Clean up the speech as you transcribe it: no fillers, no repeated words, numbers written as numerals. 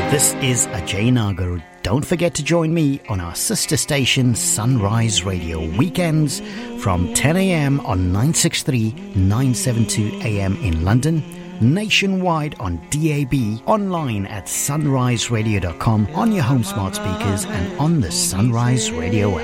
This is Ajay Nagar. Don't forget to join me on our sister station Sunrise Radio weekends from 10 a.m. on 963, 972 a.m. in London, nationwide on DAB, online at sunriseradio.com, on your home smart speakers and on the Sunrise Radio app.